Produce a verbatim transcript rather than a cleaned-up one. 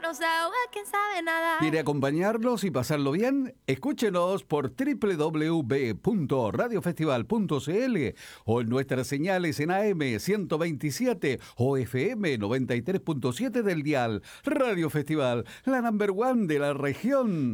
no sabe, quién sabe nada. ¿Quiere acompañarnos y pasarlo bien? Escúchenos por doble u doble u doble u punto radio festival punto c l o en nuestras señales en A M ciento veintisiete o F M noventa y tres punto siete del dial. Radio Festival, la number one de la región.